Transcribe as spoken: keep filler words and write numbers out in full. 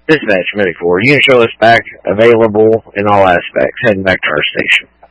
Dispatch Medic four. Unit show us back available in all aspects. Heading back to our station.